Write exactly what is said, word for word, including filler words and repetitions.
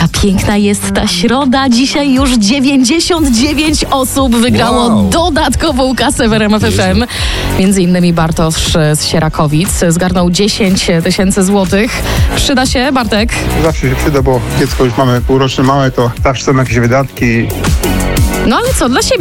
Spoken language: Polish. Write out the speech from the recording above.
Jaka piękna jest ta środa. Dzisiaj już dziewięćdziesiąt dziewięć osób wygrało Wow. dodatkową kasę w R M F F M. Między innymi Bartosz z Sierakowic zgarnął dziesięć tysięcy złotych. Przyda się, Bartek? Zawsze się przyda, bo dziecko już mamy półroczne małe, to zawsze są jakieś wydatki. No ale co, dla siebie